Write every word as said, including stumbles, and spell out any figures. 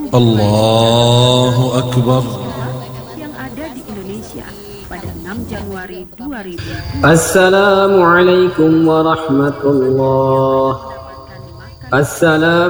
Allahu Akbar. Yang ada di Indonesia pada enam Januari dua ribu. Assalamualaikum warahmatullahi wabarakatuh. Assalam